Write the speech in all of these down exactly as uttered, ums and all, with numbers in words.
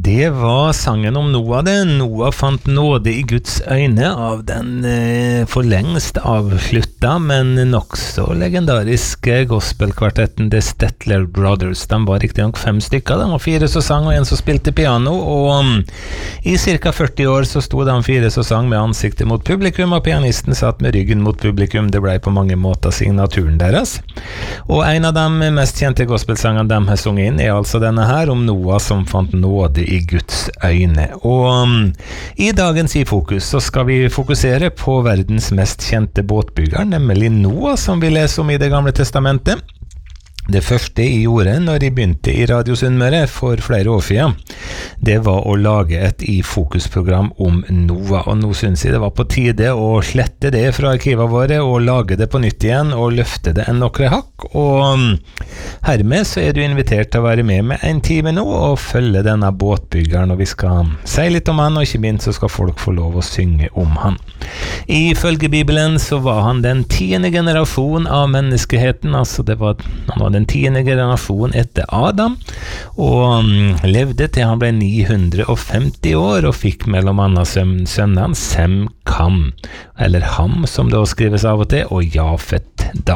Det var sangen om Noah det. Noah fant nåde i Guds øyne av den eh, for lengst avslutta, men nok så legendariske gospelkvartetten The Statler Brothers. De var riktig nok fem stykker. De var fire som sang og en som spilte piano, og um, i cirka førti år så sto de fire som sang med ansiktet mot publikum, og pianisten satt med ryggen mot publikum. Det ble på mange måter signaturen deres. Og en av de mest kjente gospelsangene de har sunget inn er altså denne her, om Noah som fant nåde i Guds øyne. Og um, i dagens I Fokus så skal vi fokusere på verdens mest kjente båtbygger, nemlig Noah, som vi leser om i Det gamle testamentet. Det første jeg gjorde når jeg begynte i Radio Sunnmøre for flere år siden, det var å lage et I-fokusprogram om Noah, og nå synes jeg det var på tide å slette det fra arkivet våre og lage det på nytt igjen og løfte det en nokre hakk, og hermed så er du invitert til å være med med en time nå og følge denne båtbyggeren, og vi skal si litt om han, og ikke minst så skal folk få lov å synge om han. Ifølge Bibelen så var han den tiende generasjon av menneskeheten, altså det var, han var den tiende generasjon etter Adam, og um, levde til han ble ni hundre og femti år, og fikk mellom andre sønnene Sem, Kam, eller Ham som det også skrives av og til, og Jafet da.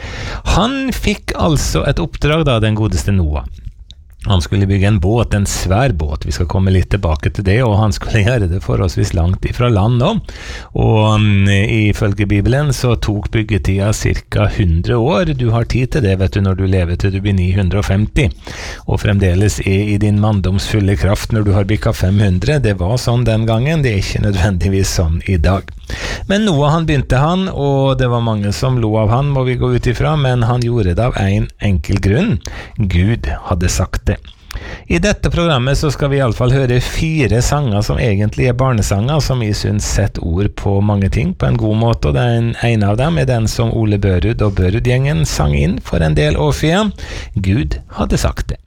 Han fikk altså et oppdrag da, den godeste Noah. Han skulle bygge en båt, en svær båt, vi skal komme litt tilbake til det, og han skulle gjøre det forholdsvis langt ifra land nå, og um, ifølge Bibelen så tok byggetida cirka hundre år. Du har tid til det, vet du, når du lever til du blir ni hundre og femti, og fremdeles er i din manndomsfulle kraft når du har bygget fem hundre. Det var sånn den gangen, det er ikke nødvendigvis sånn i dag. Men Noah han begynte han, og det var mange som lo av han, må vi gå ut ifra, men han gjorde det av en enkel grunn. Gud hadde sagt det. I dette programmet så skal vi i alle fall høre fire sanger som egentlig er barnesanger, som jeg synes setter ord på mange ting på en god måte, og den ene av dem er den som Ole Børud og Børud-gjengen sang inn for en del år siden. Gud hadde sagt det.